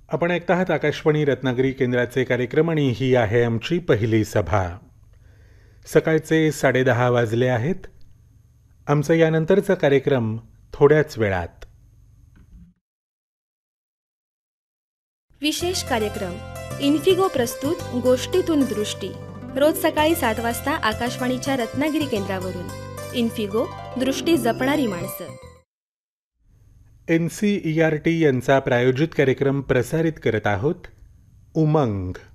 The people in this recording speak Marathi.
आपण ऐकत आहात आकाशवाणी रत्नागिरी केंद्राचे कार्यक्रम आणि ही आहे आमची पहिली सभा. सकाळचे 10:30 वाजले आहेत. आमचा यानंतरचा कार्यक्रम थोड्याच वेळात. विशेष कार्यक्रम इन्फिगो प्रस्तुत गोष्टीतून दृष्टी. रोज सकाळी 7 वाजता आकाशवाणीच्या रत्नागिरी केंद्रावरून. इन्फिगो, दृष्टी जपणारी माणसं. NCERT यांचा प्रायोजित कार्यक्रम प्रसारित करत आहोत. उमंग.